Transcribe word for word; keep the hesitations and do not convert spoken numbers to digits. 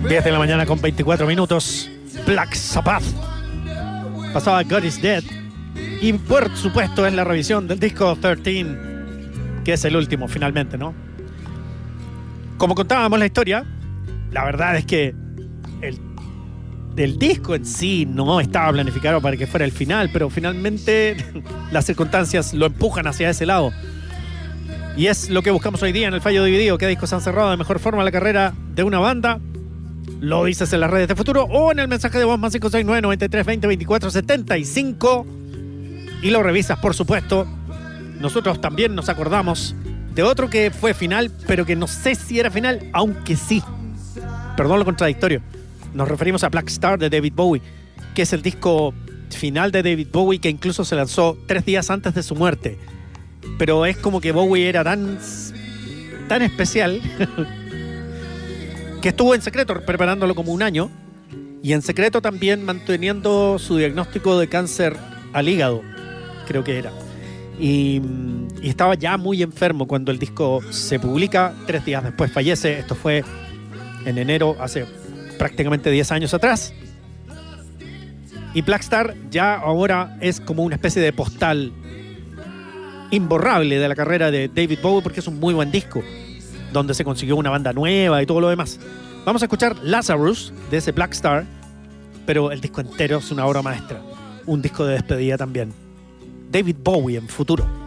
diez de la mañana con veinticuatro minutos. Black Sabbath. Pasaba God is Dead. Y por supuesto es la revisión del disco trece, que es el último finalmente, ¿no? Como contábamos la historia, la verdad es que el, el disco en sí no estaba planificado para que fuera el final, pero finalmente las circunstancias lo empujan hacia ese lado. Y es lo que buscamos hoy día en el Fallo Dividido. ¿Qué discos han cerrado de mejor forma la carrera de una banda? Lo dices en las redes de Futuro o en el mensaje de voz más cinco seis nueve, noventa y tres, veinte, veinticuatro, setenta y cinco. Y lo revisas, por supuesto. Nosotros también nos acordamos de otro que fue final, pero que no sé si era final, aunque sí. Perdón lo contradictorio. Nos referimos a Black Star de David Bowie, que es el disco final de David Bowie que incluso se lanzó tres días antes de su muerte. Pero es como que Bowie era tan, tan especial que estuvo en secreto preparándolo como un año y en secreto también manteniendo su diagnóstico de cáncer al hígado, creo que era. Y, y estaba ya muy enfermo cuando el disco se publica. Tres días después fallece. Esto fue en enero, hace prácticamente diez años atrás. Y Black Star ya ahora es como una especie de postal imborrable de la carrera de David Bowie, porque es un muy buen disco donde se consiguió una banda nueva y todo lo demás. Vamos a escuchar Lazarus de ese Black Star, pero el disco entero es una obra maestra, un disco de despedida también. David Bowie en Futuro.